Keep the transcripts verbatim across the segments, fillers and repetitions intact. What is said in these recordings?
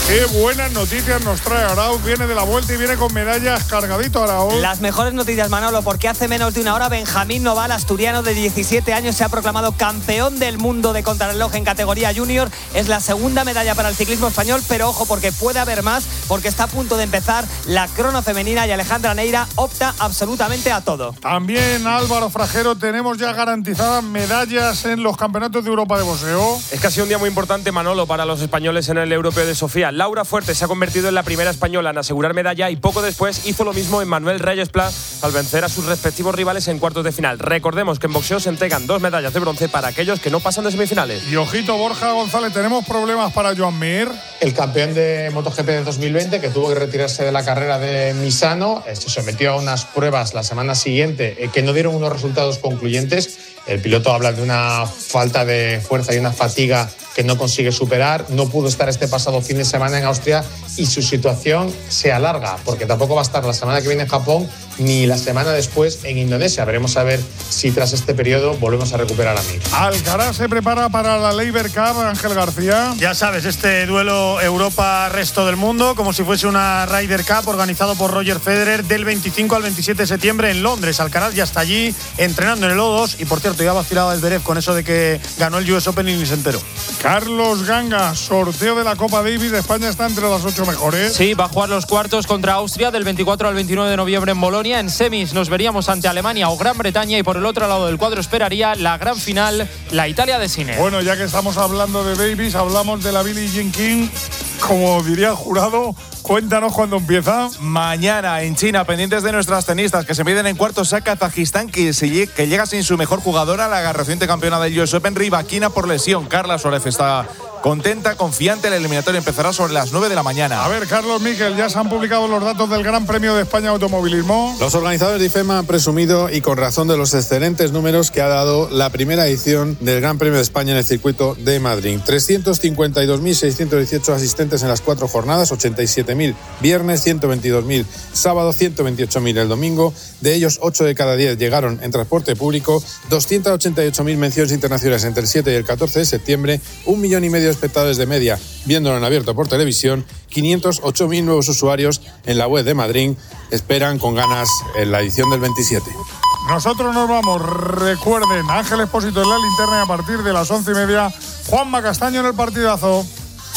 Qué buenas noticias nos trae Arauz. Viene de la vuelta y viene con medallas cargadito, Arauz. Las mejores noticias, Manolo, porque hace menos de una hora Benjamín Noval, asturiano de diecisiete años, se ha proclamado campeón del mundo de contrarreloj en categoría junior. Es la segunda medalla para el ciclismo español, pero ojo, porque puede haber más, porque está a punto de empezar la crono femenina y Alejandra Neira opta absolutamente a todo. También, Álvaro Frajero, tenemos ya garantizadas medallas en los campeonatos de Europa de boxeo. Es que ha sido un día muy importante, Manolo, para los españoles en el Europeo de Sofía. Laura Fuerte se ha convertido en la primera española en asegurar medalla y poco después hizo lo mismo Emmanuel Reyes Pla al vencer a sus respectivos rivales en cuartos de final. Recordemos que en boxeo se entregan dos medallas de bronce para aquellos que no pasan de semifinales. Y ojito, Borja González, tenemos problemas para Joan Mir. El campeón de MotoGP de dos mil veinte, que tuvo que retirarse de la carrera de Misano, se sometió a unas pruebas la semana siguiente que no dieron unos resultados concluyentes. El piloto habla de una falta de fuerza y una fatiga que no consigue superar. No pudo estar este pasado fin de semana en Austria y su situación se alarga, porque tampoco va a estar la semana que viene en Japón ni la semana después en Indonesia. Veremos a ver si tras este periodo volvemos a recuperar a Mir. Alcaraz se prepara para la Laver Cup, Ángel García. Ya sabes, este duelo Europa-Resto del Mundo, como si fuese una Ryder Cup organizado por Roger Federer del veinticinco al veintisiete de septiembre en Londres. Alcaraz ya está allí entrenando en el O dos y, por cierto, ya ha vacilado el Zverev con eso de que ganó el U S Open y ni se enteró. Carlos Ganga, sorteo de la Copa Davis. España está entre las ocho mejores. Sí, va a jugar los cuartos contra Austria del veinticuatro al veintinueve de noviembre en Bolonia. En semis nos veríamos ante Alemania o Gran Bretaña y por el otro lado del cuadro esperaría la gran final, la Italia de Sinner. Bueno, ya que estamos hablando de Davis, hablamos de la Billie Jean King. Como diría el jurado, cuéntanos cuándo empieza. Mañana en China, pendientes de nuestras tenistas que se miden en cuartos a Kazajistán, que, se, que llega sin su mejor jugadora, la reciente campeona del U S Open, Rybakina, por lesión. Carla Suárez está contenta, confiante. El eliminatorio empezará sobre las nueve de la mañana. A ver, Carlos Miquel, ya se han publicado los datos del Gran Premio de España de Automovilismo. Los organizadores de I F E M A han presumido, y con razón, de los excelentes números que ha dado la primera edición del Gran Premio de España en el circuito de Madrid. trescientos cincuenta y dos mil seiscientos dieciocho asistentes en las cuatro jornadas, ochenta y siete mil viernes, ciento veintidós mil sábado, ciento veintiocho mil el domingo. De ellos, ocho de cada diez llegaron en transporte público, doscientas ochenta y ocho mil menciones internacionales entre el siete y el catorce de septiembre, un millón y medio de espectadores de media viéndolo en abierto por televisión, quinientos ocho mil nuevos usuarios en la web de Madrid. Esperan con ganas en la edición del veintisiete. Nosotros nos vamos. Recuerden, Ángel Expósito en la linterna y a partir de las once y media, Juanma Castaño en el partidazo.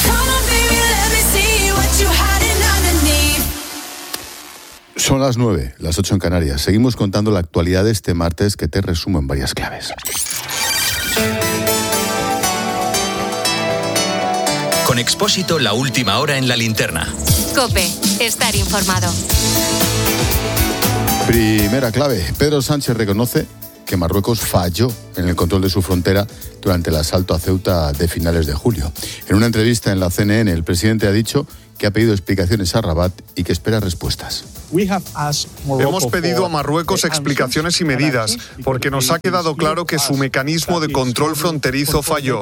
Son las nueve, las ocho en Canarias. Seguimos contando la actualidad de este martes, que te resumo en varias claves. Con Expósito, la última hora en la linterna. COPE, estar informado. Primera clave. Pedro Sánchez reconoce que Marruecos falló en el control de su frontera durante el asalto a Ceuta de finales de julio. En una entrevista en la C N N, el presidente ha dicho que ha pedido explicaciones a Rabat y que espera respuestas. Hemos pedido a Marruecos explicaciones y medidas, porque nos ha quedado claro que su mecanismo de control fronterizo falló.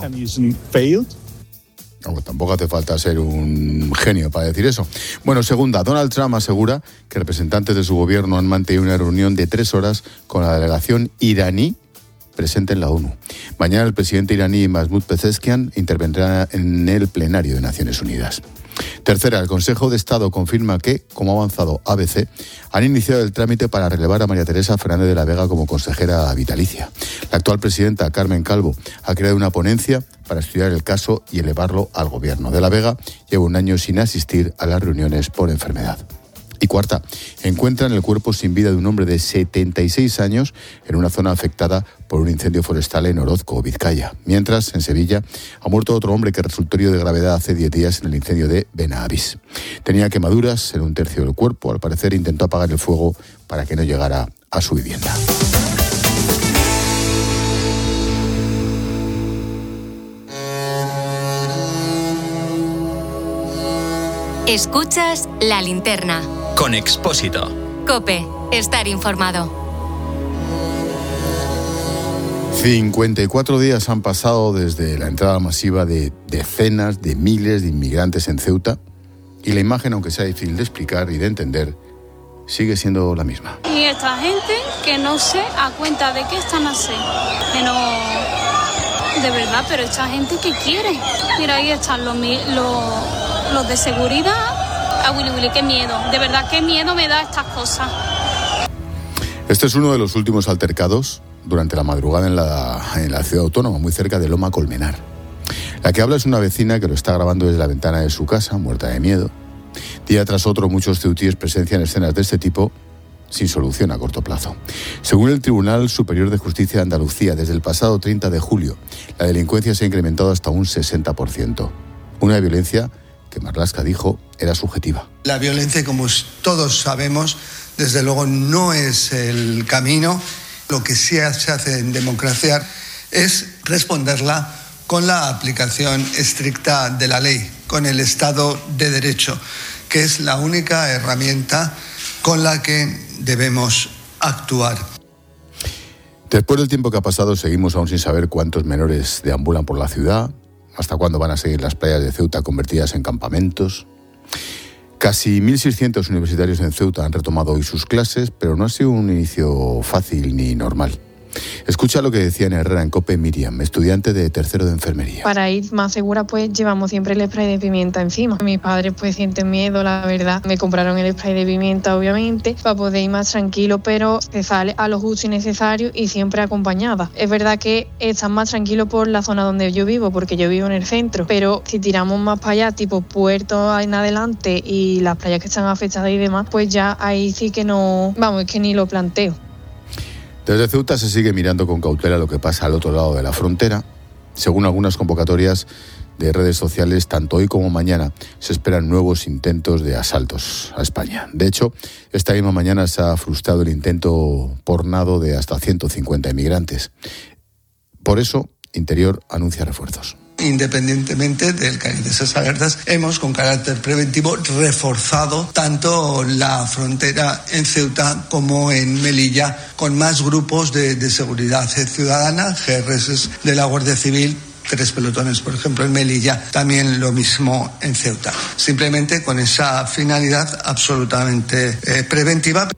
No, tampoco hace falta ser un genio para decir eso. Bueno, segunda, Donald Trump asegura que representantes de su gobierno han mantenido una reunión de tres horas con la delegación iraní presente en la ONU. Mañana el presidente iraní Mahmoud Pezeshkian intervendrá en el plenario de Naciones Unidas. Tercera, el Consejo de Estado confirma que, como ha avanzado A B C, han iniciado el trámite para relevar a María Teresa Fernández de la Vega como consejera vitalicia. La actual presidenta, Carmen Calvo, ha creado una ponencia para estudiar el caso y elevarlo al gobierno. De la Vega lleva un año sin asistir a las reuniones por enfermedad. Y cuarta, encuentran el cuerpo sin vida de un hombre de setenta y seis años en una zona afectada por un incendio forestal en Orozco, Vizcaya. Mientras, en Sevilla, ha muerto otro hombre que resultó herido de gravedad hace diez días en el incendio de Benavís. Tenía quemaduras en un tercio del cuerpo. Al parecer intentó apagar el fuego para que no llegara a su vivienda. Escuchas La Linterna. Con Expósito. COPE, estar informado. cincuenta y cuatro días han pasado desde la entrada masiva de decenas de miles de inmigrantes en Ceuta y la imagen, aunque sea difícil de explicar y de entender, sigue siendo la misma. Y esta gente que no se da cuenta de qué están haciendo, que no... De verdad, pero esta gente que quiere. Mira, ahí están los... los los de seguridad. A Willy Willy, qué miedo, de verdad, qué miedo me da estas cosas. Este es uno de los últimos altercados durante la madrugada en la, en la ciudad autónoma, muy cerca de Loma Colmenar. La que habla es una vecina que lo está grabando desde la ventana de su casa, muerta de miedo. Día tras otro, muchos ceutíes presencian escenas de este tipo sin solución a corto plazo. Según el Tribunal Superior de Justicia de Andalucía, desde el pasado treinta de julio, la delincuencia se ha incrementado hasta un sesenta por ciento. Una violencia que Marlaska dijo era subjetiva. La violencia, como todos sabemos, desde luego no es el camino. Lo que sí se hace en democracia es responderla con la aplicación estricta de la ley, con el Estado de Derecho, que es la única herramienta con la que debemos actuar. Después del tiempo que ha pasado, seguimos aún sin saber cuántos menores deambulan por la ciudad, hasta cuándo van a seguir las playas de Ceuta convertidas en campamentos. Casi mil seiscientos universitarios en Ceuta han retomado hoy sus clases, pero no ha sido un inicio fácil ni normal. Escucha lo que decía en Herrera en COPE Miriam, estudiante de tercero de enfermería. Para ir más segura, pues llevamos siempre el spray de pimienta encima. Mis padres pues sienten miedo, la verdad. Me compraron el spray de pimienta, obviamente, para poder ir más tranquilo, pero se sale a lo justo y necesario y siempre acompañada. Es verdad que están más tranquilos por la zona donde yo vivo, porque yo vivo en el centro, pero si tiramos más para allá, tipo Puerto en adelante y las playas que están afectadas y demás, pues ya ahí sí que no, vamos, es que ni lo planteo. Desde Ceuta se sigue mirando con cautela lo que pasa al otro lado de la frontera. Según algunas convocatorias de redes sociales, tanto hoy como mañana se esperan nuevos intentos de asaltos a España. De hecho, esta misma mañana se ha frustrado el intento por nado de hasta ciento cincuenta inmigrantes. Por eso, Interior anuncia refuerzos. Independientemente del cariz de esas alertas, hemos con carácter preventivo reforzado tanto la frontera en Ceuta como en Melilla con más grupos de, de seguridad ciudadana, G R S de la Guardia Civil, tres pelotones, por ejemplo, en Melilla, también lo mismo en Ceuta. Simplemente con esa finalidad absolutamente eh, preventiva.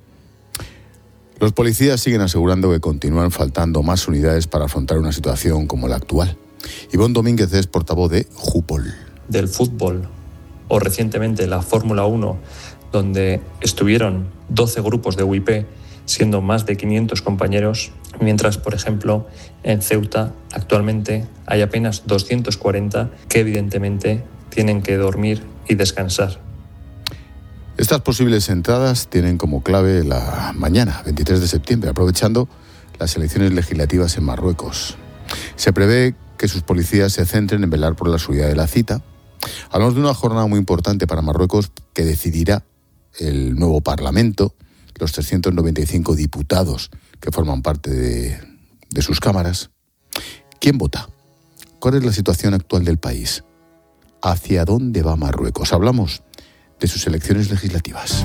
Los policías siguen asegurando que continúan faltando más unidades para afrontar una situación como la actual. Ivonne Domínguez es portavoz de Jupol. Del fútbol o recientemente la Fórmula uno, donde estuvieron doce grupos de U I P, siendo más de quinientos compañeros, mientras, por ejemplo, en Ceuta actualmente hay apenas doscientos cuarenta que evidentemente tienen que dormir y descansar. Estas posibles entradas tienen como clave la mañana, veintitrés de septiembre, aprovechando las elecciones legislativas en Marruecos. Se prevé que sus policías se centren en velar por la seguridad de la cita. Hablamos de una jornada muy importante para Marruecos que decidirá el nuevo Parlamento, los trescientos noventa y cinco diputados que forman parte de, de sus cámaras. ¿Quién vota? ¿Cuál es la situación actual del país? ¿Hacia dónde va Marruecos? Hablamos de sus elecciones legislativas.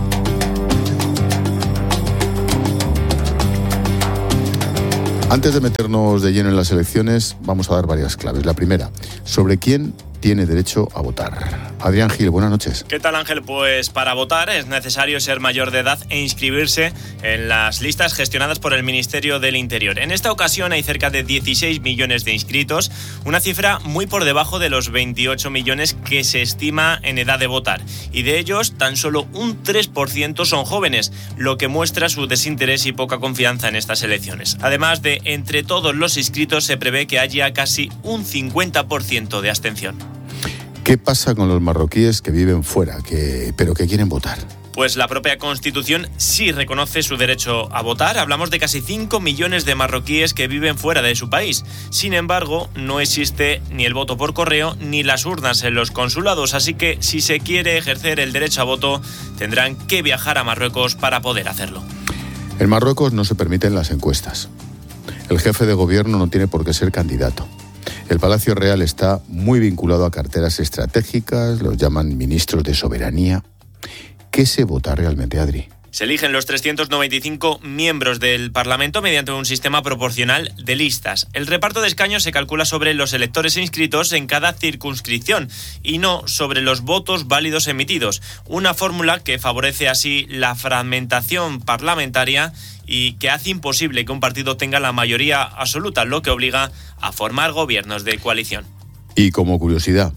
Antes de meternos de lleno en las elecciones, vamos a dar varias claves. La primera, sobre quién tiene derecho a votar. Adrián Gil, buenas noches. ¿Qué tal, Ángel? Pues para votar es necesario ser mayor de edad e inscribirse en las listas gestionadas por el Ministerio del Interior. En esta ocasión hay cerca de dieciséis millones de inscritos, una cifra muy por debajo de los veintiocho millones que se estima en edad de votar. Y de ellos, tan solo un tres por ciento son jóvenes, lo que muestra su desinterés y poca confianza en estas elecciones. Además de entre todos los inscritos, se prevé que haya casi un cincuenta por ciento de abstención. ¿Qué pasa con los marroquíes que viven fuera, que, pero que quieren votar? Pues la propia Constitución sí reconoce su derecho a votar. Hablamos de casi cinco millones de marroquíes que viven fuera de su país. Sin embargo, no existe ni el voto por correo ni las urnas en los consulados. Así que si se quiere ejercer el derecho a voto, tendrán que viajar a Marruecos para poder hacerlo. En Marruecos no se permiten las encuestas. El jefe de gobierno no tiene por qué ser candidato. El Palacio Real está muy vinculado a carteras estratégicas, los llaman ministros de soberanía. ¿Qué se vota realmente, Adri? Se eligen los trescientos noventa y cinco miembros del Parlamento mediante un sistema proporcional de listas. El reparto de escaños se calcula sobre los electores inscritos en cada circunscripción y no sobre los votos válidos emitidos. Una fórmula que favorece así la fragmentación parlamentaria y que hace imposible que un partido tenga la mayoría absoluta, lo que obliga a formar gobiernos de coalición. Y como curiosidad,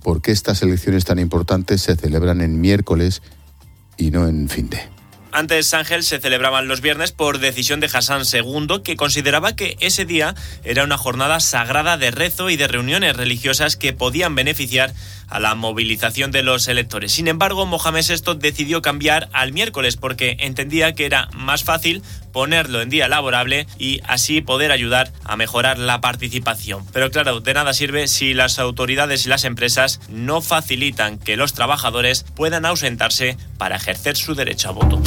por qué estas elecciones tan importantes se celebran en miércoles y no en fin de. Antes, Ángel, se celebraban los viernes por decisión de Hassan segundo, que consideraba que ese día era una jornada sagrada de rezo y de reuniones religiosas que podían beneficiar a la movilización de los electores. Sin embargo, Mohamed sexto decidió cambiar al miércoles porque entendía que era más fácil ponerlo en día laborable y así poder ayudar a mejorar la participación. Pero claro, de nada sirve si las autoridades y las empresas no facilitan que los trabajadores puedan ausentarse para ejercer su derecho a voto.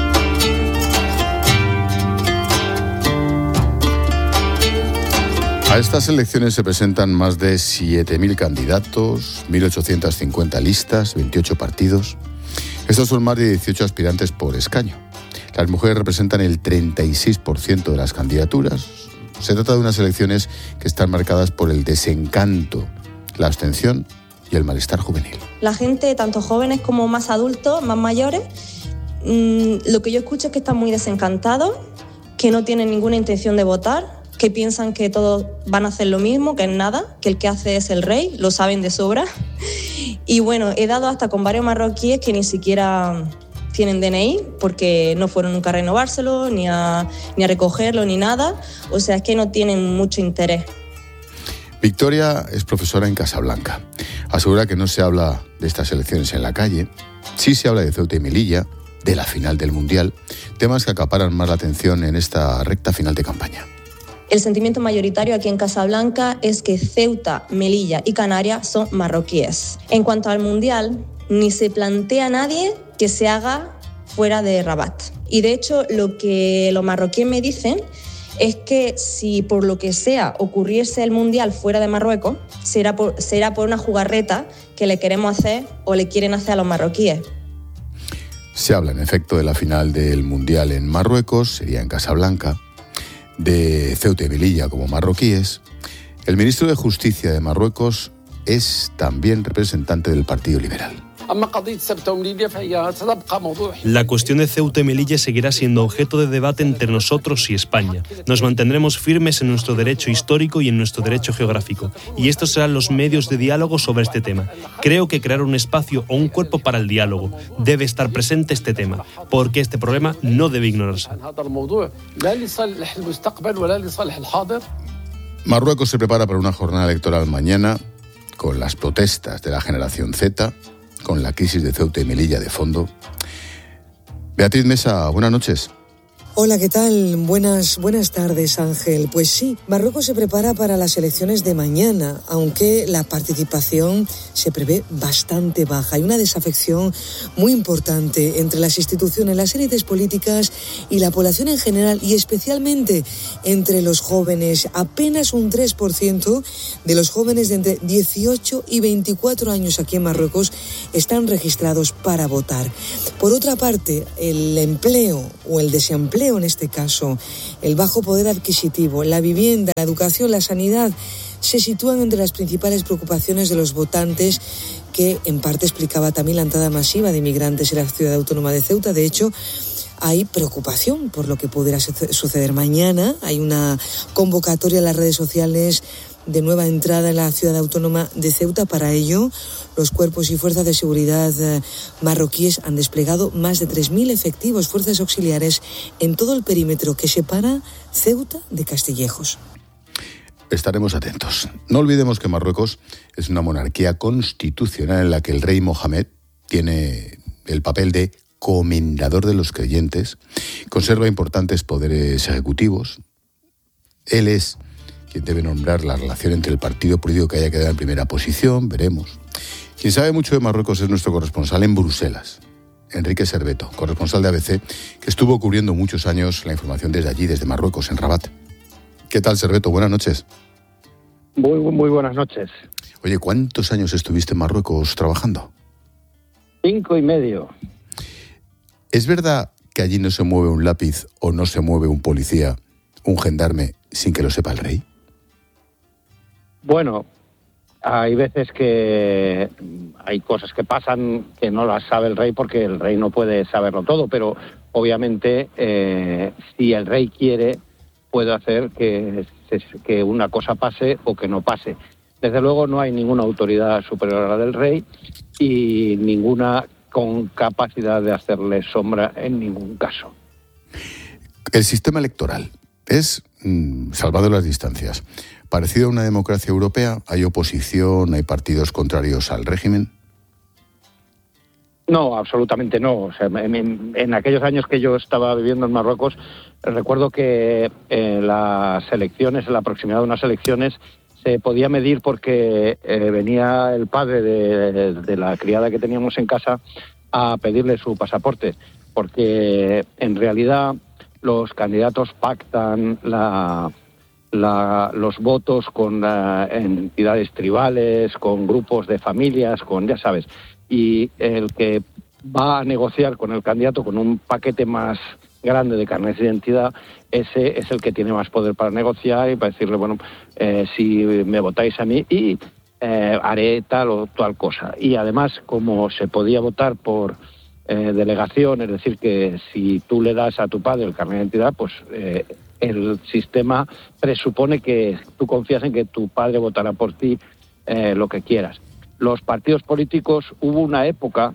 A estas elecciones se presentan más de siete mil candidatos, mil ochocientas cincuenta listas, veintiocho partidos. Estos son más de dieciocho aspirantes por escaño. Las mujeres representan el treinta y seis por ciento de las candidaturas. Se trata de unas elecciones que están marcadas por el desencanto, la abstención y el malestar juvenil. La gente, tanto jóvenes como más adultos, más mayores, mmm, lo que yo escucho es que están muy desencantados, que no tienen ninguna intención de votar, que piensan que todos van a hacer lo mismo, que es nada, que el que hace es el rey, lo saben de sobra. Y bueno, he dado hasta con varios marroquíes que ni siquiera tienen D N I, porque no fueron nunca a renovárselo, ni a, ni a recogerlo, ni nada. O sea, es que no tienen mucho interés. Victoria es profesora en Casablanca. Asegura que no se habla de estas elecciones en la calle. Sí se habla de Ceuta y Melilla, de la final del Mundial, temas que acaparan más la atención en esta recta final de campaña. El sentimiento mayoritario aquí en Casablanca es que Ceuta, Melilla y Canarias son marroquíes. En cuanto al Mundial, ni se plantea nadie que se haga fuera de Rabat. Y de hecho, lo que los marroquíes me dicen es que si por lo que sea ocurriese el Mundial fuera de Marruecos, será por, será por una jugarreta que le queremos hacer o le quieren hacer a los marroquíes. Se habla, en efecto, de la final del Mundial en Marruecos, sería en Casablanca, de Ceuta y Melilla como marroquíes. El ministro de Justicia de Marruecos es también representante del Partido Liberal. La cuestión de Ceuta y Melilla seguirá siendo objeto de debate entre nosotros y España. Nos mantendremos firmes en nuestro derecho histórico y en nuestro derecho geográfico. Y estos serán los medios de diálogo sobre este tema. Creo que crear un espacio o un cuerpo para el diálogo debe estar presente este tema, porque este problema no debe ignorarse. Marruecos se prepara para una jornada electoral mañana, con las protestas de la generación Z, con la crisis de Ceuta y Melilla de fondo. Beatriz Mesa, buenas noches. Hola, ¿qué tal? Buenas, buenas tardes, Ángel. Pues sí, Marruecos se prepara para las elecciones de mañana, aunque la participación se prevé bastante baja. Hay una desafección muy importante entre las instituciones, las élites políticas y la población en general, y especialmente entre los jóvenes. Apenas un tres por ciento de los jóvenes de entre dieciocho y veinticuatro años aquí en Marruecos están registrados para votar. Por otra parte, el empleo o el desempleo, en este caso, el bajo poder adquisitivo, la vivienda, la educación, la sanidad, se sitúan entre las principales preocupaciones de los votantes, que en parte explicaba también la entrada masiva de inmigrantes en la ciudad autónoma de Ceuta. De hecho, hay preocupación por lo que pudiera suceder mañana. Hay una convocatoria en las redes sociales de nueva entrada en la ciudad autónoma de Ceuta. Para ello, los cuerpos y fuerzas de seguridad marroquíes han desplegado más de tres mil efectivos, fuerzas auxiliares, en todo el perímetro que separa Ceuta de Castillejos. Estaremos atentos. No olvidemos que Marruecos es una monarquía constitucional en la que el rey Mohamed tiene el papel de comendador de los creyentes, conserva importantes poderes ejecutivos. Él es quien debe nombrar la relación entre el partido político que haya quedado en primera posición, veremos. Quien sabe mucho de Marruecos es nuestro corresponsal en Bruselas, Enrique Serveto, corresponsal de A B C, que estuvo cubriendo muchos años la información desde allí, desde Marruecos, en Rabat. ¿Qué tal, Serveto? Buenas noches. Muy, muy buenas noches. Oye, ¿cuántos años estuviste en Marruecos trabajando? Cinco y medio. ¿Es verdad que allí no se mueve un lápiz o no se mueve un policía, un gendarme, sin que lo sepa el rey? Bueno, hay veces que hay cosas que pasan que no las sabe el rey, porque el rey no puede saberlo todo, pero obviamente eh, si el rey quiere, puede hacer que, que una cosa pase o que no pase. Desde luego no hay ninguna autoridad superior a la del rey y ninguna con capacidad de hacerle sombra en ningún caso. El sistema electoral es, mmm, salvado las distancias, parecido a una democracia europea. ¿Hay oposición, hay partidos contrarios al régimen? No, absolutamente no. O sea, en, en aquellos años que yo estaba viviendo en Marruecos, recuerdo que en las elecciones, en la proximidad de unas elecciones, se podía medir porque eh, venía el padre de, de la criada que teníamos en casa a pedirle su pasaporte, porque en realidad los candidatos pactan la, la, los votos con uh, entidades tribales, con grupos de familias, con, ya sabes, y el que va a negociar con el candidato con un paquete más grande de carnet de identidad, ese es el que tiene más poder para negociar y para decirle, bueno, eh, si me votáis a mí y eh, haré tal o tal cosa. Y además, como se podía votar por eh, delegación, es decir, que si tú le das a tu padre el carnet de identidad, pues eh, el sistema presupone que tú confías en que tu padre votará por ti eh, lo que quieras. Los partidos políticos, hubo una época,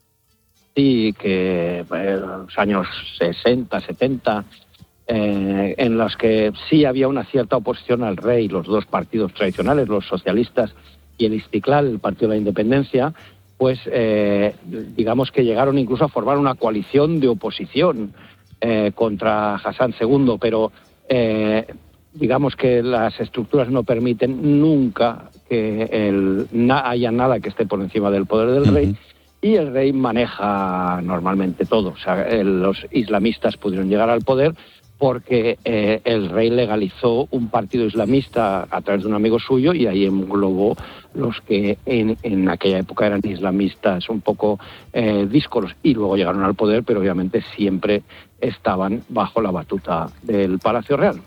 sí, que en los años sesenta, setenta, eh, en los que sí había una cierta oposición al rey, los dos partidos tradicionales, los socialistas y el Istiklal, el Partido de la Independencia, pues eh, digamos que llegaron incluso a formar una coalición de oposición eh, contra Hassan segundo, pero eh, digamos que las estructuras no permiten nunca que el, na, haya nada que esté por encima del poder del rey, y el rey maneja normalmente todo. O sea, el, los islamistas pudieron llegar al poder porque eh, el rey legalizó un partido islamista a través de un amigo suyo y ahí englobó los que en, en aquella época eran islamistas un poco eh, díscolos, y luego llegaron al poder, pero obviamente siempre estaban bajo la batuta del Palacio Real.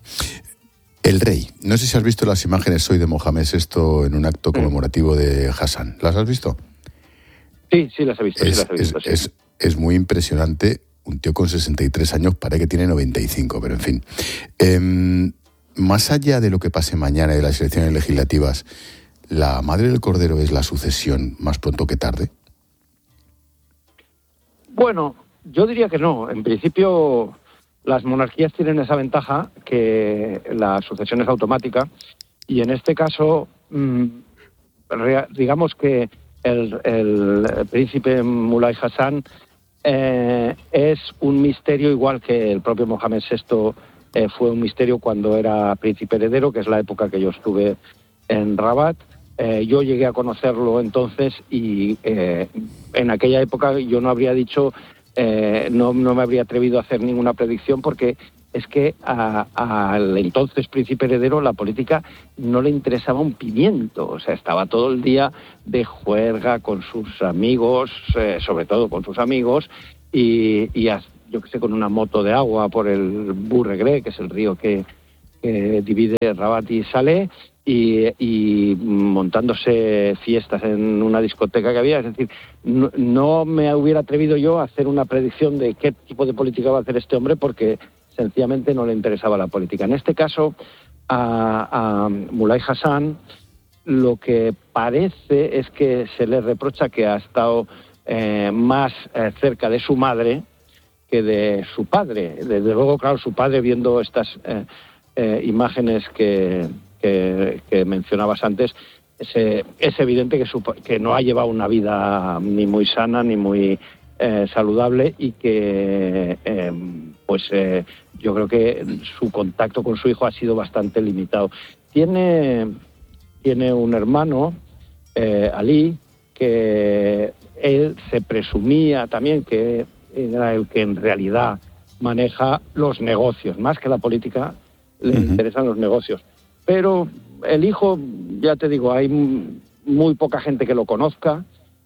El rey. No sé si has visto las imágenes hoy de Mohamed sexto en un acto conmemorativo de Hassan. ¿Las has visto? Sí, sí las he visto. Es, sí las he visto es, sí. es, es muy impresionante. Un tío con sesenta y tres años, parece que tiene noventa y cinco, pero en fin. Eh, más allá de lo que pase mañana y de las elecciones legislativas, ¿la Madre del Cordero es la sucesión más pronto que tarde? Bueno, yo diría que no. En principio, las monarquías tienen esa ventaja que la sucesión es automática, y en este caso, mmm, digamos que el, el príncipe Mulay Hassan eh, es un misterio, igual que el propio Mohamed sexto eh, fue un misterio cuando era príncipe heredero, que es la época que yo estuve en Rabat. Eh, yo llegué a conocerlo entonces y eh, en aquella época yo no habría dicho, eh, no, no me habría atrevido a hacer ninguna predicción, porque es que al entonces príncipe heredero la política no le interesaba un pimiento. O sea, estaba todo el día de juerga con sus amigos, eh, sobre todo con sus amigos, y, y yo que sé, con una moto de agua por el Bourregré, que es el río que, que divide Rabat y Salé, y, y montándose fiestas en una discoteca que había. Es decir, no, no me hubiera atrevido yo a hacer una predicción de qué tipo de política va a hacer este hombre, porque sencillamente no le interesaba la política. En este caso, a, a Mulay Hassan lo que parece es que se le reprocha que ha estado eh, más eh, cerca de su madre que de su padre. Desde luego, claro, su padre, viendo estas eh, eh, imágenes que, que, que mencionabas antes, es, es evidente que, su, que no ha llevado una vida ni muy sana ni muy eh, saludable, y que eh, pues eh, yo creo que su contacto con su hijo ha sido bastante limitado. Tiene, tiene un hermano, eh, Ali, que él se presumía también que era el que en realidad maneja los negocios. Más que la política, le uh-huh. interesan los negocios. Pero el hijo, ya te digo, hay muy poca gente que lo conozca,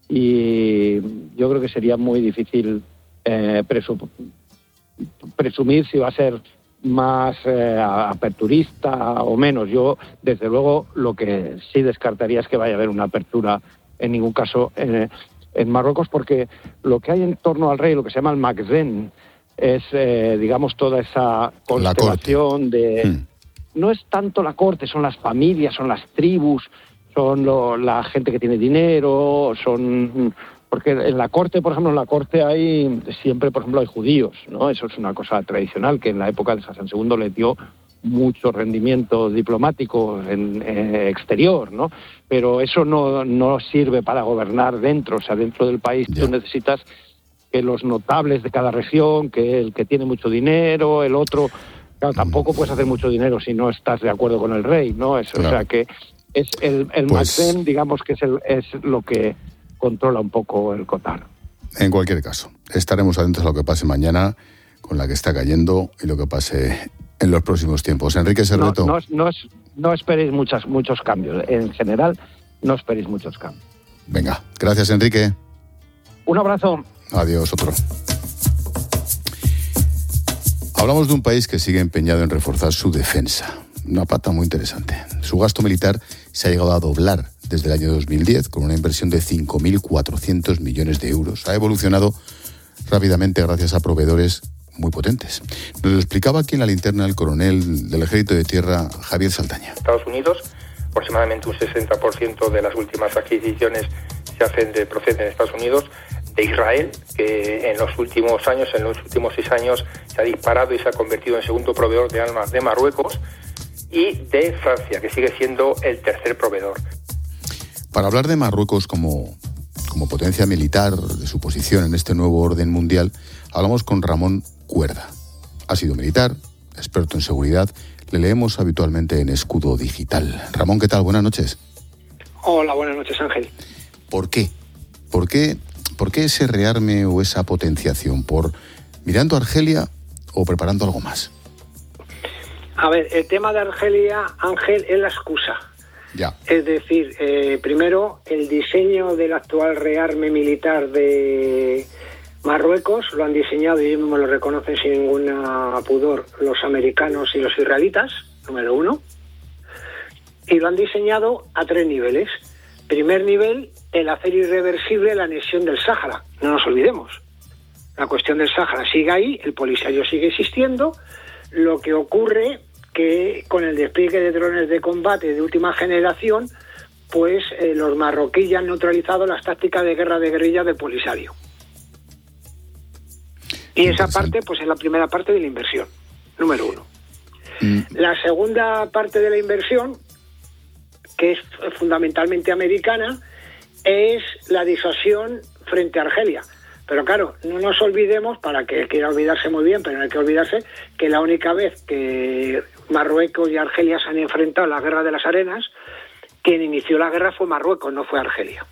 y yo creo que sería muy difícil eh, presup- presumir si va a ser más eh, aperturista o menos. Yo, desde luego, lo que sí descartaría es que vaya a haber una apertura en ningún caso eh, en Marruecos, porque lo que hay en torno al rey, lo que se llama el Magzen, es, eh, digamos, toda esa constelación de, no es tanto la corte, son las familias, son las tribus, son lo, la gente que tiene dinero, son... Porque en la corte, por ejemplo, en la corte hay siempre, por ejemplo, hay judíos, ¿no? Eso es una cosa tradicional que en la época de Hassan segundo le dio mucho rendimiento diplomático en, eh, exterior, ¿no? Pero eso no, no sirve para gobernar dentro, o sea, dentro del país yeah. tú necesitas que los notables de cada región, que el que tiene mucho dinero, el otro... Claro, tampoco puedes hacer mucho dinero si no estás de acuerdo con el rey, ¿no? Es, claro. O sea, que es el, el pues... Mazen, digamos que es, el, es lo que controla un poco el Qatar. En cualquier caso, estaremos atentos a lo que pase mañana con la que está cayendo y lo que pase en los próximos tiempos. Enrique Serreto. No, no, no, es, no esperéis muchas, muchos cambios. En general, no esperéis muchos cambios. Venga, gracias, Enrique. Un abrazo. Adiós, otro. Hablamos de un país que sigue empeñado en reforzar su defensa. Una pata muy interesante. Su gasto militar se ha llegado a doblar desde el año dos mil diez, con una inversión de cinco mil cuatrocientos millones de euros. Ha evolucionado rápidamente gracias a proveedores muy potentes. Nos lo explicaba aquí en la linterna el coronel del Ejército de Tierra, Javier Saldaña. Estados Unidos, aproximadamente un sesenta por ciento de las últimas adquisiciones se hacen de, proceden de Estados Unidos. De Israel, que en los últimos años, en los últimos seis años, se ha disparado y se ha convertido en segundo proveedor de armas de Marruecos, y de Francia, que sigue siendo el tercer proveedor. Para hablar de Marruecos como, como potencia militar, de su posición en este nuevo orden mundial, hablamos con Ramón Cuerda. Ha sido militar, experto en seguridad, le leemos habitualmente en Escudo Digital. Ramón, ¿qué tal? Buenas noches. Hola, buenas noches, Ángel. ¿Por qué? ¿Por qué, por qué ese rearme o esa potenciación? ¿Por mirando a Argelia o preparando algo más? A ver, el tema de Argelia, Ángel, es la excusa. Ya. Es decir, eh, primero, el diseño del actual rearme militar de Marruecos lo han diseñado, y ellos mismos lo reconocen sin ningún pudor, los americanos y los israelitas, número uno. Y lo han diseñado a tres niveles. Primer nivel, el hacer irreversible la anexión del Sáhara. No nos olvidemos. La cuestión del Sáhara sigue ahí, el Polisario sigue existiendo. Lo que ocurre que con el despliegue de drones de combate de última generación, pues eh, los marroquíes ya han neutralizado las tácticas de guerra de guerrilla del Polisario. Y esa parte, pues es la primera parte de la inversión, número uno. Mm. La segunda parte de la inversión, que es fundamentalmente americana, es la disuasión frente a Argelia. Pero claro, no nos olvidemos, para que quiera olvidarse muy bien, pero no hay que olvidarse, que la única vez que Marruecos y Argelia se han enfrentado en la Guerra de las Arenas, quien inició la guerra fue Marruecos, no fue Argelia.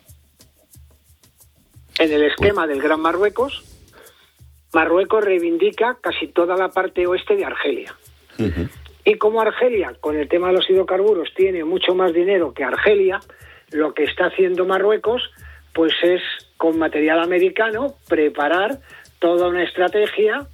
En el esquema del Gran Marruecos, Marruecos reivindica casi toda la parte oeste de Argelia. Uh-huh. Y como Argelia, con el tema de los hidrocarburos, tiene mucho más dinero que Argelia, lo que está haciendo Marruecos, pues es, con material americano, preparar toda una estrategia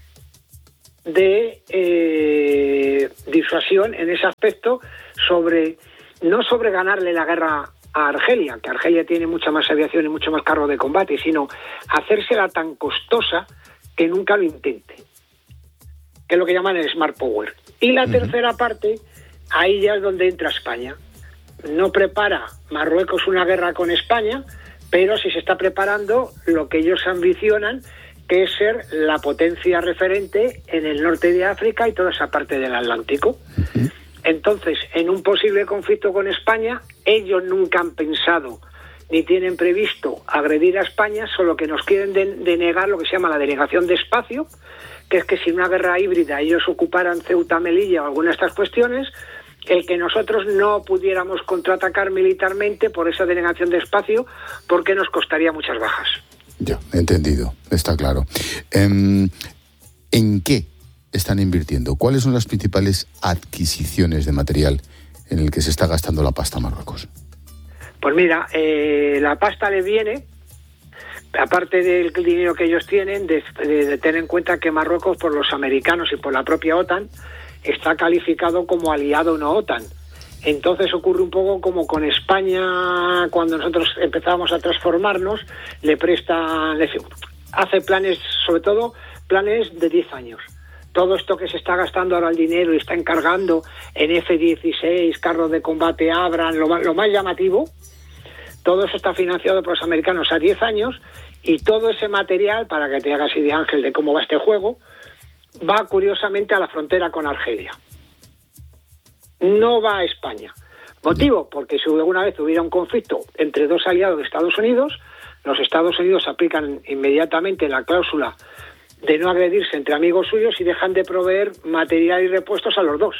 de eh, disuasión en ese aspecto, sobre no sobre ganarle la guerra a Argelia, que Argelia tiene mucha más aviación y mucho más carro de combate, sino hacérsela tan costosa que nunca lo intente, que es lo que llaman el Smart Power. Y la uh-huh. tercera parte, ahí ya es donde entra España. No prepara Marruecos una guerra con España, pero sí se está preparando lo que ellos ambicionan, que es ser la potencia referente en el norte de África y toda esa parte del Atlántico. Uh-huh. Entonces, en un posible conflicto con España, ellos nunca han pensado ni tienen previsto agredir a España, solo que nos quieren de- denegar lo que se llama la denegación de espacio, que es que si en una guerra híbrida ellos ocuparan Ceuta, Melilla o alguna de estas cuestiones, el que nosotros no pudiéramos contraatacar militarmente por esa denegación de espacio, porque nos costaría muchas bajas. Ya, entendido, está claro. ¿En, ¿En qué están invirtiendo? ¿Cuáles son las principales adquisiciones de material en el que se está gastando la pasta a Marruecos? Pues mira, eh, la pasta le viene, aparte del dinero que ellos tienen, de, de, de tener en cuenta que Marruecos, por los americanos y por la propia OTAN, está calificado como aliado no OTAN. Entonces ocurre un poco como con España, cuando nosotros empezamos a transformarnos, le presta, le hace planes, sobre todo planes de diez años. todo esto que se está gastando ahora el dinero y está encargando en F dieciséis, carros de combate Abrams, lo, lo más llamativo, todo eso está financiado por los americanos a diez años y todo ese material, para que te hagas idea, Ángel, de cómo va este juego, va curiosamente a la frontera con Argelia. No va a España. Motivo, porque si alguna vez hubiera un conflicto entre dos aliados de Estados Unidos, los Estados Unidos aplican inmediatamente la cláusula de no agredirse entre amigos suyos y dejan de proveer material y repuestos a los dos.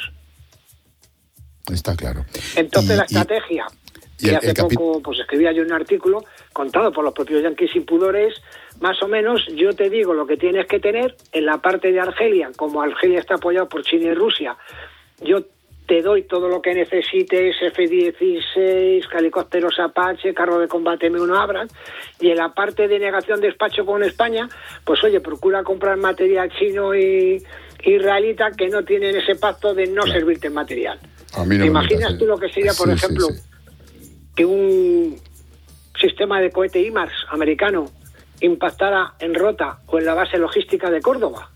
Está claro. Entonces y, la estrategia, y, y que hace capi- poco pues escribía yo un artículo contado por los propios yanquis impudores, más o menos yo te digo lo que tienes que tener en la parte de Argelia, como Argelia está apoyado por China y Rusia, yo te doy todo lo que necesites, F dieciséis, helicópteros Apache, carro de combate M uno Abrams, y en la parte de negación de despacho con España, pues oye, procura comprar material chino y israelita que no tienen ese pacto de no claro. servirte en material. A mí no ¿Te imaginas tú lo que sería, por sí, ejemplo, sí, sí. que un sistema de cohete I MARS americano impactara en Rota o en la base logística de Córdoba?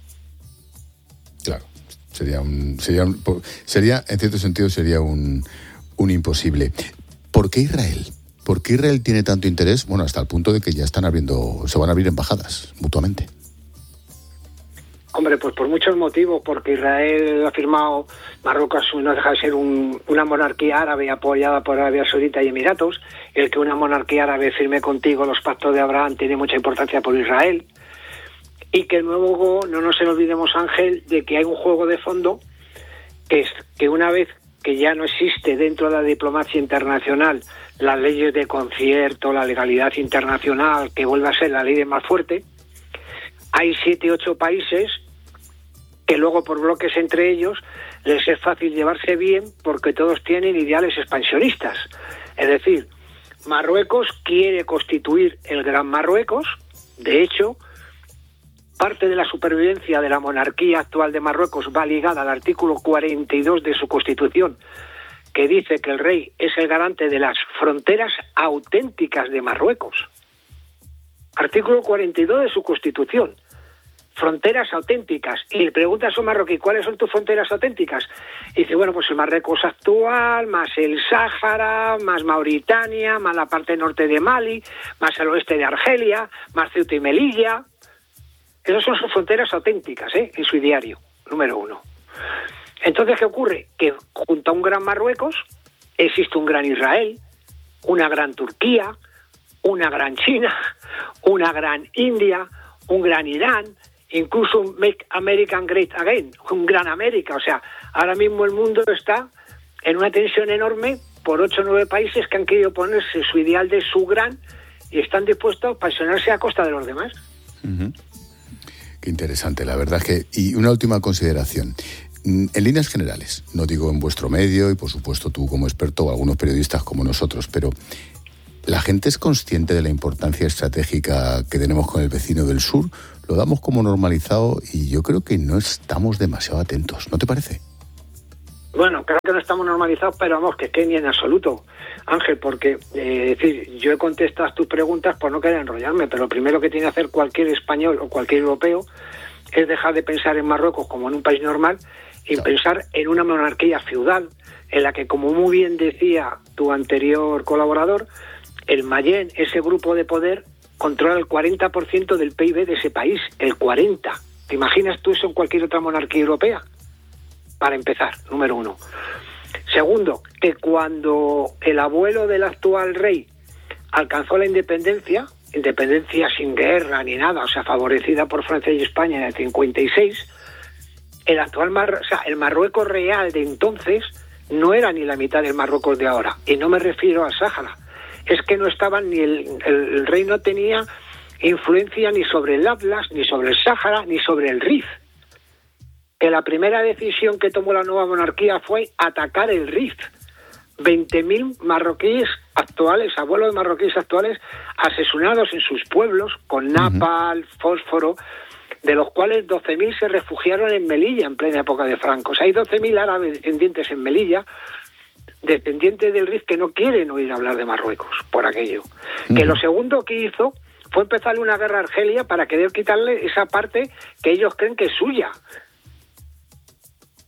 Claro. Sería un, sería un, sería en cierto sentido sería un, un imposible. ¿Por qué Israel? ¿Por qué Israel tiene tanto interés? Bueno, hasta el punto de que ya están abriendo, se van a abrir embajadas mutuamente. Hombre, pues por muchos motivos, porque Israel ha firmado, Marruecos no deja de ser un, una monarquía árabe apoyada por Arabia Saudita y Emiratos. El que una monarquía árabe firme contigo los pactos de Abraham tiene mucha importancia por Israel. Y que luego no nos olvidemos, Ángel, de que hay un juego de fondo que es que una vez que ya no existe dentro de la diplomacia internacional las leyes de concierto, la legalidad internacional, que vuelve a ser la ley de más fuerte, hay siete, ocho países que luego por bloques entre ellos les es fácil llevarse bien porque todos tienen ideales expansionistas. Es decir, Marruecos quiere constituir el Gran Marruecos. De hecho, parte de la supervivencia de la monarquía actual de Marruecos va ligada al artículo cuarenta y dos de su Constitución, que dice que el rey es el garante de las fronteras auténticas de Marruecos. Artículo cuarenta y dos de su Constitución. Fronteras auténticas. Y le preguntas a un marroquí, ¿cuáles son tus fronteras auténticas? Y dice, bueno, pues el Marruecos actual, más el Sáhara, más Mauritania, más la parte norte de Mali, más el oeste de Argelia, más Ceuta y Melilla. Esas son sus fronteras auténticas, ¿eh? En su ideario, número uno. Entonces, ¿qué ocurre? Que junto a un gran Marruecos existe un gran Israel, una gran Turquía, una gran China, una gran India, un gran Irán, incluso un Make American Great Again, un gran América. O sea, ahora mismo el mundo está en una tensión enorme por ocho o nueve países que han querido ponerse su ideal de su gran y están dispuestos a apasionarse a costa de los demás. Uh-huh. Qué interesante, la verdad es que... Y una última consideración. En líneas generales, no digo en vuestro medio y por supuesto tú como experto o algunos periodistas como nosotros, pero ¿la gente es consciente de la importancia estratégica que tenemos con el vecino del sur? Lo damos como normalizado y yo creo que no estamos demasiado atentos, ¿no te parece? Bueno, creo que no estamos normalizados, pero vamos, que es que ni en absoluto, Ángel, porque eh, decir, yo he contestado tus preguntas por no querer enrollarme, pero lo primero que tiene que hacer cualquier español o cualquier europeo es dejar de pensar en Marruecos como en un país normal y claro. pensar en una monarquía feudal, en la que, como muy bien decía tu anterior colaborador, el Mayén, ese grupo de poder, controla el cuarenta por ciento del P I B de ese país, el cuarenta por ciento. ¿Te imaginas tú eso en cualquier otra monarquía europea? Para empezar, número uno. Segundo, que cuando el abuelo del actual rey alcanzó la independencia, independencia sin guerra ni nada, o sea, favorecida por Francia y España en el cincuenta y seis, el actual Mar- o sea, el Marruecos real de entonces no era ni la mitad del Marruecos de ahora, y no me refiero al Sáhara. Es que no estaban ni el, el, el rey no tenía influencia ni sobre el Atlas, ni sobre el Sáhara, ni sobre el Rif. Que la primera decisión que tomó la nueva monarquía fue atacar el Rif. veinte mil marroquíes actuales, abuelos de marroquíes actuales, asesinados en sus pueblos con napalm, fósforo, de los cuales doce mil se refugiaron en Melilla en plena época de Franco. O sea, hay doce mil árabes descendientes en Melilla, descendientes del Rif, que no quieren oír hablar de Marruecos por aquello. Uh-huh. Que lo segundo que hizo fue empezarle una guerra a Argelia para querer quitarle esa parte que ellos creen que es suya.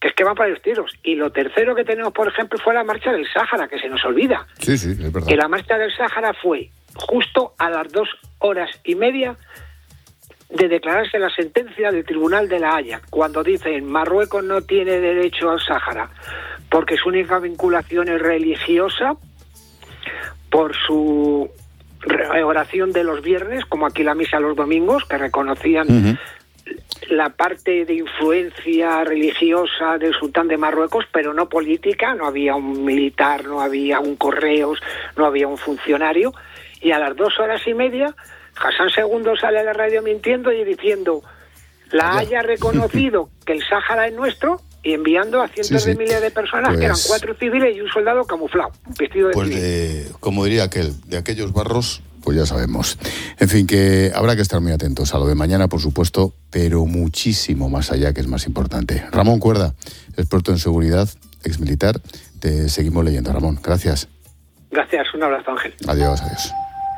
que es que van para los tiros. Y lo tercero que tenemos, por ejemplo, fue la marcha del Sáhara, que se nos olvida. Sí, sí, es verdad. Que la marcha del Sáhara fue justo a las dos horas y media de declararse la sentencia del Tribunal de la Haya, cuando dicen Marruecos no tiene derecho al Sáhara porque su única vinculación es religiosa, por su oración de los viernes, como aquí la misa los domingos, que reconocían uh-huh. la parte de influencia religiosa del sultán de Marruecos, pero no política. No había un militar, no había un correos, no había un funcionario. Y a las dos horas y media, Hassan segundo sale a la radio mintiendo y diciendo la Haya reconocido que el Sáhara es nuestro, y enviando a cientos sí, sí. de miles de personas, pues, que eran cuatro civiles y un soldado camuflado, vestido de pues civil. De, como diría aquel, de aquellos barros, pues ya sabemos. En fin, que habrá que estar muy atentos a lo de mañana, por supuesto, pero muchísimo más allá, que es más importante. Ramón Cuerda, experto en seguridad, exmilitar, te seguimos leyendo, Ramón. Gracias. Gracias, un abrazo, Ángel. Adiós, adiós.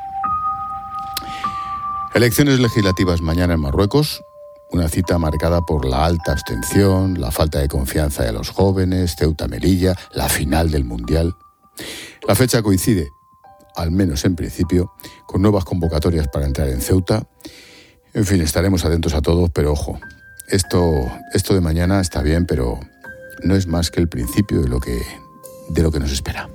Elecciones legislativas mañana en Marruecos. Una cita marcada por la alta abstención, la falta de confianza de los jóvenes, Ceuta-Melilla, la final del Mundial. La fecha coincide, al menos en principio, con nuevas convocatorias para entrar en Ceuta. En fin, estaremos atentos a todos, pero ojo, esto, esto de mañana está bien, pero no es más que el principio de lo que, de lo que nos espera.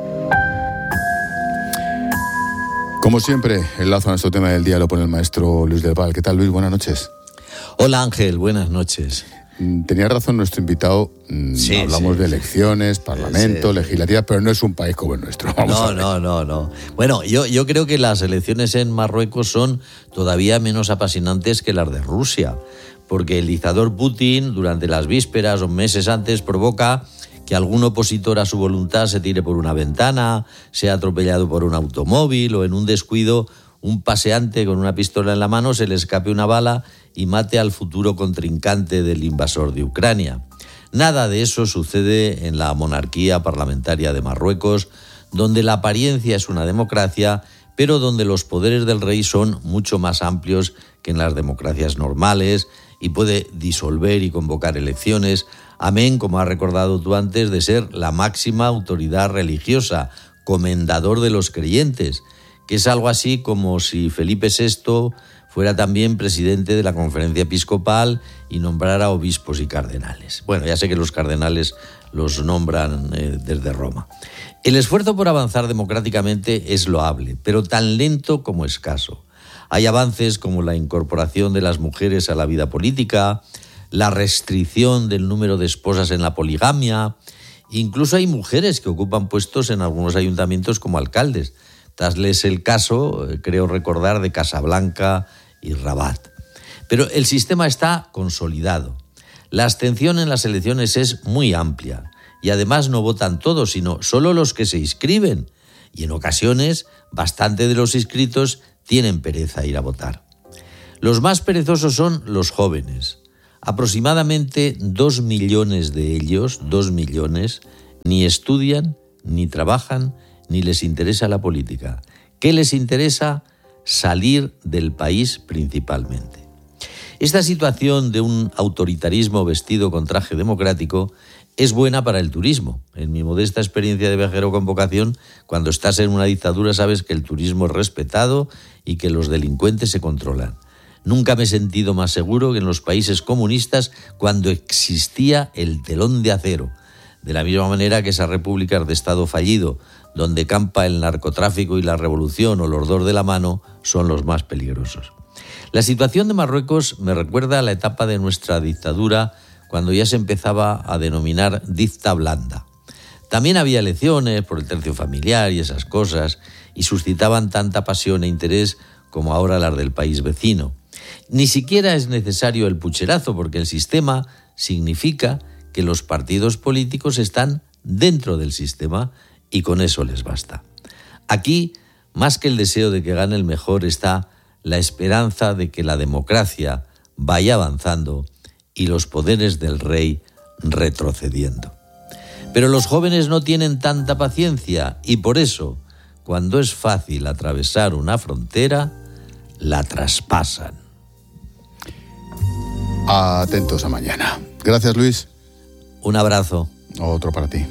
Como siempre, el lazo a nuestro tema del día lo pone el maestro Luis del Val. ¿Qué tal, Luis? Buenas noches. Hola, Ángel, buenas noches. Tenía razón nuestro invitado, sí, hablamos sí, de elecciones, parlamento, sí, legislativas, pero no es un país como el nuestro. Vamos no, no, no, no. Bueno, yo, yo creo que las elecciones en Marruecos son todavía menos apasionantes que las de Rusia, porque el dictador Putin, durante las vísperas o meses antes, provoca que algún opositor a su voluntad se tire por una ventana, sea atropellado por un automóvil o en un descuido un paseante con una pistola en la mano se le escape una bala y mate al futuro contrincante del invasor de Ucrania. Nada de eso sucede en la monarquía parlamentaria de Marruecos, donde la apariencia es una democracia, pero donde los poderes del rey son mucho más amplios que en las democracias normales y puede disolver y convocar elecciones, amén, como has recordado tú antes, de ser la máxima autoridad religiosa, comendador de los creyentes, que es algo así como si Felipe sexto fuera también presidente de la Conferencia Episcopal y nombrara obispos y cardenales. Bueno, ya sé que los cardenales los nombran eh, desde Roma. El esfuerzo por avanzar democráticamente es loable, pero tan lento como escaso. Hay avances como la incorporación de las mujeres a la vida política, la restricción del número de esposas en la poligamia. Incluso hay mujeres que ocupan puestos en algunos ayuntamientos como alcaldes. Tal es el caso, creo recordar, de Casablanca y Rabat. Pero el sistema está consolidado. La abstención en las elecciones es muy amplia y además no votan todos, sino solo los que se inscriben. Y en ocasiones, bastante de los inscritos tienen pereza a ir a votar. Los más perezosos son los jóvenes. Aproximadamente dos millones de ellos, dos millones, ni estudian, ni trabajan, ni les interesa la política. ¿Qué les interesa? Salir del país principalmente. Esta situación de un autoritarismo vestido con traje democrático es buena para el turismo. En mi modesta experiencia de viajero con vocación, cuando estás en una dictadura sabes que el turismo es respetado y que los delincuentes se controlan. Nunca me he sentido más seguro que en los países comunistas cuando existía el telón de acero. De la misma manera que esas repúblicas de Estado fallido, donde campa el narcotráfico y la revolución o los dos de la mano, son los más peligrosos. La situación de Marruecos me recuerda a la etapa de nuestra dictadura, cuando ya se empezaba a denominar dicta blanda. También había elecciones por el tercio familiar y esas cosas, y suscitaban tanta pasión e interés como ahora las del país vecino. Ni siquiera es necesario el pucherazo, porque el sistema significa que los partidos políticos están dentro del sistema y con eso les basta. Aquí, más que el deseo de que gane el mejor, está la esperanza de que la democracia vaya avanzando y los poderes del rey retrocediendo. Pero los jóvenes no tienen tanta paciencia y por eso, cuando es fácil atravesar una frontera, la traspasan. Atentos a mañana. Gracias, Luis. Un abrazo. Otro para ti.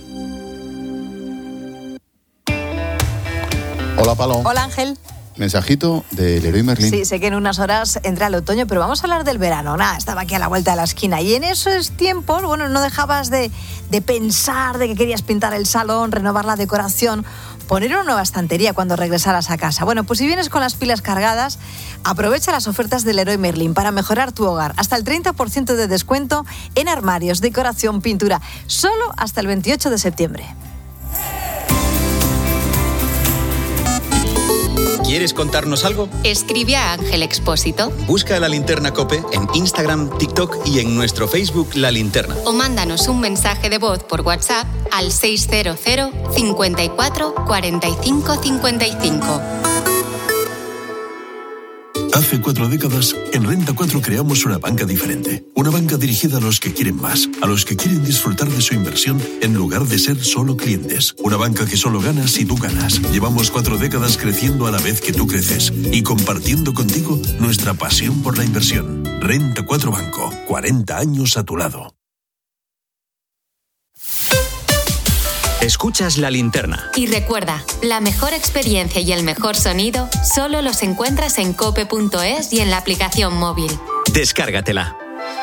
Hola, Palo. Hola, Ángel. Mensajito de Leroy Merlin. Sí, sé que en unas horas entra el otoño, pero vamos a hablar del verano. Nada, estaba aquí a la vuelta de la esquina y en esos tiempos, bueno, no dejabas de, de pensar de que querías pintar el salón, renovar la decoración, poner una nueva estantería cuando regresaras a casa. Bueno, pues si vienes con las pilas cargadas, aprovecha las ofertas del Leroy Merlin para mejorar tu hogar. Hasta el treinta por ciento de descuento en armarios, decoración, pintura, solo hasta el veintiocho de septiembre. ¿Quieres contarnos algo? Escribe a Ángel Expósito. Busca La Linterna COPE en Instagram, TikTok y en nuestro Facebook La Linterna. O mándanos un mensaje de voz por WhatsApp al seis cero cero, cinco cuatro, cuatro cinco cinco cinco. Hace cuatro décadas, en Renta cuatro creamos una banca diferente. Una banca dirigida a los que quieren más, a los que quieren disfrutar de su inversión en lugar de ser solo clientes. Una banca que solo gana si tú ganas. Llevamos cuatro décadas creciendo a la vez que tú creces y compartiendo contigo nuestra pasión por la inversión. Renta cuatro Banco, cuarenta años a tu lado. Escuchas La Linterna. Y recuerda, la mejor experiencia y el mejor sonido solo los encuentras en cope punto es y en la aplicación móvil. Descárgatela.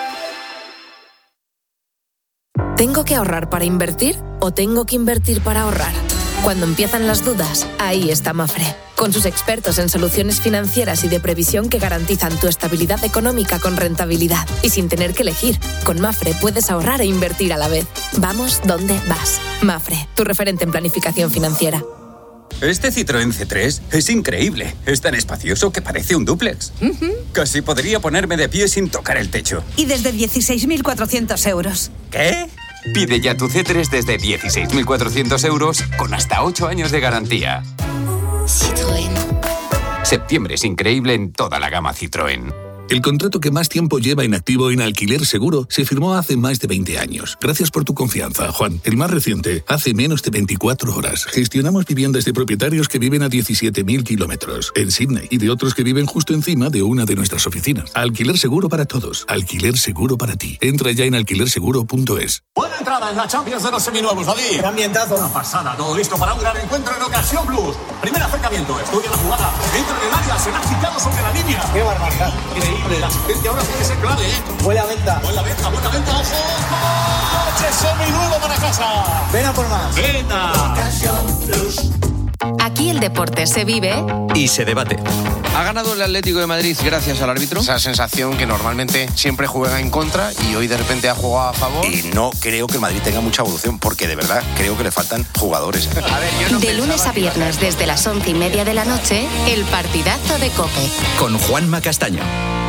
¿Tengo que ahorrar para invertir o tengo que invertir para ahorrar? Cuando empiezan las dudas, ahí está Mafre, con sus expertos en soluciones financieras y de previsión que garantizan tu estabilidad económica con rentabilidad y sin tener que elegir. Con Mafre puedes ahorrar e invertir a la vez. Vamos donde vas. Mafre, tu referente en planificación financiera. Este Citroën C tres es increíble. Es tan espacioso que parece un dúplex. Uh-huh. Casi podría ponerme de pie sin tocar el techo. Y desde dieciséis mil cuatrocientos euros. ¿Qué? Pide ya tu C tres desde dieciséis mil cuatrocientos euros con hasta ocho años de garantía. Citroën. Septiembre es increíble en toda la gama Citroën. El contrato que más tiempo lleva en activo en Alquiler Seguro se firmó hace más de veinte años. Gracias por tu confianza, Juan. El más reciente, hace menos de veinticuatro horas. Gestionamos viviendas de propietarios que viven a diecisiete mil kilómetros en Sydney y de otros que viven justo encima de una de nuestras oficinas. Alquiler Seguro para todos. Alquiler Seguro para ti. Entra ya en alquiler seguro punto es. Buena entrada en la Champions de los seminuevos, David. ¡Qué ambientazo! Una pasada, todo listo para un gran encuentro en Ocasión Plus. Primer acercamiento, estudia la jugada. Entra en el área, será quitado sobre la línea. ¡Qué barbaridad! Increíble. La asistencia ahora puede ser clave, ¿eh? Buena venta. Buena venta, buena venta, ojo. ¡Coche seminuevo para casa! Ven a por más. ¡Venta! Aquí el deporte se vive y se debate. ¿Ha ganado el Atlético de Madrid gracias al árbitro? Esa sensación que normalmente siempre juega en contra y hoy de repente ha jugado a favor. Y no creo que el Madrid tenga mucha evolución porque de verdad creo que le faltan jugadores. A ver, yo no de lunes a viernes desde las once y media de la noche, el partidazo de COPE. Con Juanma Castaño.